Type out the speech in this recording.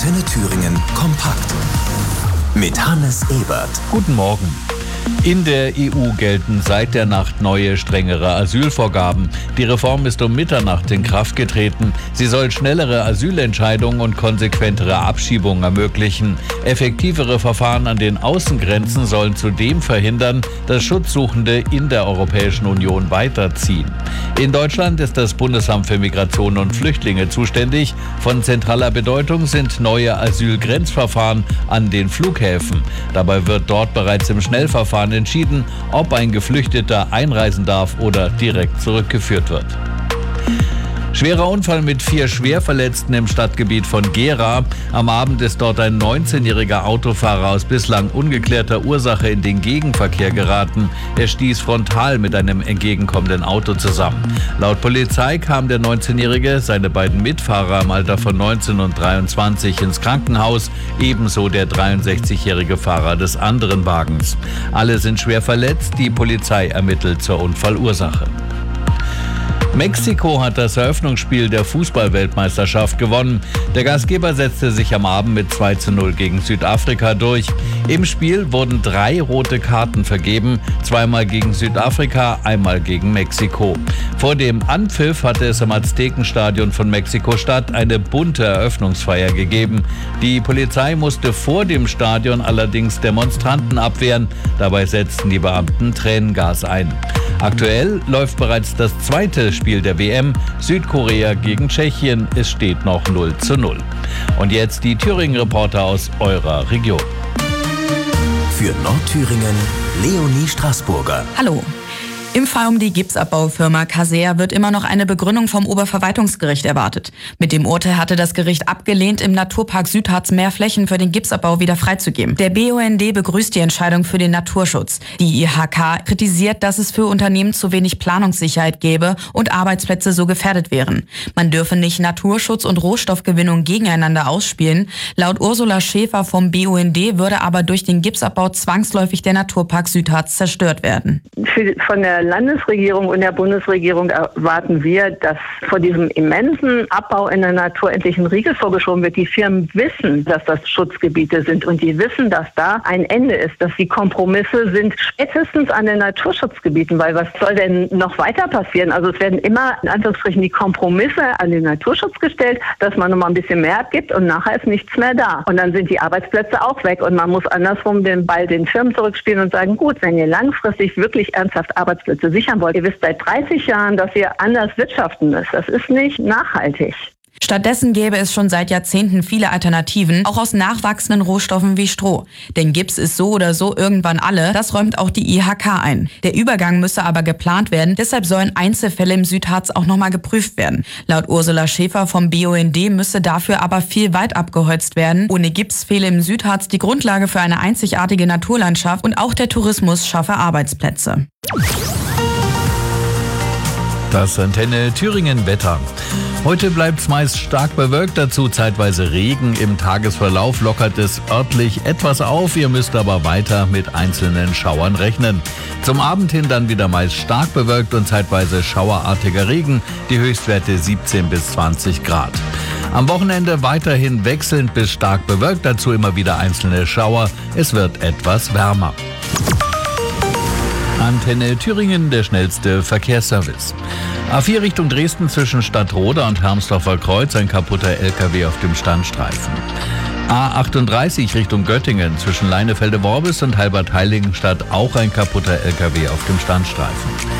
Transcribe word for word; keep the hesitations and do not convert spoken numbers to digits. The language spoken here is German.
Antenne Thüringen kompakt mit Hannes Ebert. Guten Morgen. In der E U gelten seit der Nacht neue, strengere Asylvorgaben. Die Reform ist um Mitternacht in Kraft getreten. Sie soll schnellere Asylentscheidungen und konsequentere Abschiebungen ermöglichen. Effektivere Verfahren an den Außengrenzen sollen zudem verhindern, dass Schutzsuchende in der Europäischen Union weiterziehen. In Deutschland ist das Bundesamt für Migration und Flüchtlinge zuständig. Von zentraler Bedeutung sind neue Asylgrenzverfahren an den Flughäfen. Dabei wird dort bereits im Schnellverfahren entschieden, ob ein Geflüchteter einreisen darf oder direkt zurückgeführt wird. Schwerer Unfall mit vier Schwerverletzten im Stadtgebiet von Gera. Am Abend ist dort ein neunzehnjähriger Autofahrer aus bislang ungeklärter Ursache in den Gegenverkehr geraten. Er stieß frontal mit einem entgegenkommenden Auto zusammen. Laut Polizei kam der neunzehnjährige, seine beiden Mitfahrer im Alter von neunzehn und dreiundzwanzig ins Krankenhaus, ebenso der dreiundsechzigjährige Fahrer des anderen Wagens. Alle sind schwer verletzt, die Polizei ermittelt zur Unfallursache. Mexiko hat das Eröffnungsspiel der Fußball-Weltmeisterschaft gewonnen. Der Gastgeber setzte sich am Abend mit zwei zu null gegen Südafrika durch. Im Spiel wurden drei rote Karten vergeben, zweimal gegen Südafrika, einmal gegen Mexiko. Vor dem Anpfiff hatte es im Aztekenstadion von Mexiko-Stadt eine bunte Eröffnungsfeier gegeben. Die Polizei musste vor dem Stadion allerdings Demonstranten abwehren. Dabei setzten die Beamten Tränengas ein. Aktuell läuft bereits das zweite Spiel der W M, Südkorea gegen Tschechien. Es steht noch null zu null. Und jetzt die Thüringen-Reporter aus eurer Region. Für Nordthüringen Leonie Straßburger. Hallo. Im Fall um die Gipsabbaufirma Casea wird immer noch eine Begründung vom Oberverwaltungsgericht erwartet. Mit dem Urteil hatte das Gericht abgelehnt, im Naturpark Südharz mehr Flächen für den Gipsabbau wieder freizugeben. Der B U N D begrüßt die Entscheidung für den Naturschutz. Die I H K kritisiert, dass es für Unternehmen zu wenig Planungssicherheit gäbe und Arbeitsplätze so gefährdet wären. Man dürfe nicht Naturschutz und Rohstoffgewinnung gegeneinander ausspielen. Laut Ursula Schäfer vom B U N D würde aber durch den Gipsabbau zwangsläufig der Naturpark Südharz zerstört werden. Für, von der Landesregierung und der Bundesregierung erwarten wir, dass vor diesem immensen Abbau in der Natur endlich ein Riegel vorgeschoben wird. Die Firmen wissen, dass das Schutzgebiete sind und die wissen, dass da ein Ende ist, dass die Kompromisse sind spätestens an den Naturschutzgebieten, weil was soll denn noch weiter passieren? Also es werden immer in Anführungsstrichen die Kompromisse an den Naturschutz gestellt, dass man noch mal ein bisschen mehr abgibt und nachher ist nichts mehr da. Und dann sind die Arbeitsplätze auch weg und man muss andersrum den Ball den Firmen zurückspielen und sagen, gut, wenn ihr langfristig wirklich ernsthaft Arbeitsplätze sichern wollt. Ihr wisst seit dreißig Jahren, dass ihr anders wirtschaften müsst. Das ist nicht nachhaltig. Stattdessen gäbe es schon seit Jahrzehnten viele Alternativen, auch aus nachwachsenden Rohstoffen wie Stroh. Denn Gips ist so oder so irgendwann alle, das räumt auch die I H K ein. Der Übergang müsse aber geplant werden, deshalb sollen Einzelfälle im Südharz auch nochmal geprüft werden. Laut Ursula Schäfer vom B U N D müsse dafür aber viel weit abgeholzt werden. Ohne Gips fehle im Südharz die Grundlage für eine einzigartige Naturlandschaft und auch der Tourismus schaffe Arbeitsplätze. Das Antenne Thüringen Wetter. Heute bleibt es meist stark bewölkt, dazu zeitweise Regen. Im Tagesverlauf lockert es örtlich etwas auf, ihr müsst aber weiter mit einzelnen Schauern rechnen. Zum Abend hin dann wieder meist stark bewölkt und zeitweise schauerartiger Regen, die Höchstwerte siebzehn bis zwanzig Grad. Am Wochenende weiterhin wechselnd bis stark bewölkt, dazu immer wieder einzelne Schauer, es wird etwas wärmer. Antenne Thüringen, der schnellste Verkehrsservice. A vier Richtung Dresden zwischen Stadtroda und Hermsdorfer Kreuz, ein kaputter L K W auf dem Standstreifen. A achtunddreißig Richtung Göttingen zwischen Leinefelde-Worbis und Halbert-Heiligenstadt, auch ein kaputter L K W auf dem Standstreifen.